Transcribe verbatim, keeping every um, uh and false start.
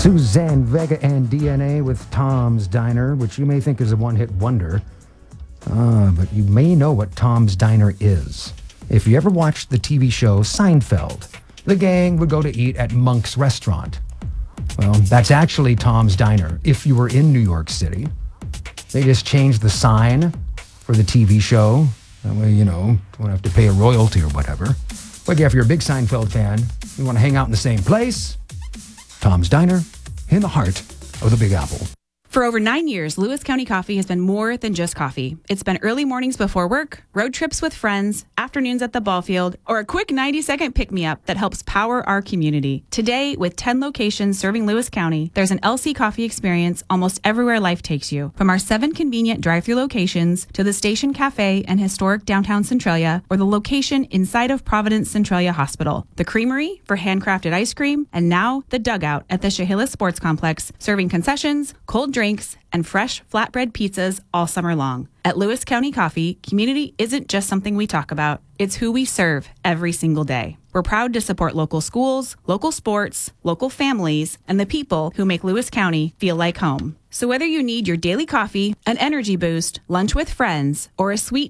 Suzanne Vega and D N A with Tom's Diner, which you may think is a one-hit wonder. Uh, but you may know what Tom's Diner is. If you ever watched the T V show Seinfeld, the gang would go to eat at Monk's Restaurant. Well, that's actually Tom's Diner if you were in New York City. They just changed the sign for the T V show. That way, you know, don't have to pay a royalty or whatever. But yeah, if you're a big Seinfeld fan, you want to hang out in the same place, Tom's Diner, in the heart of the Big Apple. For over nine years, Lewis County Coffee has been more than just coffee. It's been early mornings before work, road trips with friends, afternoons at the ball field, or a quick ninety-second pick-me-up that helps power our community. Today, with ten locations serving Lewis County, there's an L C Coffee experience almost everywhere life takes you. From our seven convenient drive-thru locations to the Station Cafe and historic downtown Centralia, or the location inside of Providence Centralia Hospital, the Creamery for handcrafted ice cream, and now the Dugout at the Chehalis Sports Complex, serving concessions, cold drinks, drinks, and fresh flatbread pizzas all summer long. At Lewis County Coffee, community isn't just something we talk about. It's who we serve every single day. We're proud to support local schools, local sports, local families, and the people who make Lewis County feel like home. So whether you need your daily coffee, an energy boost, lunch with friends, or a sweet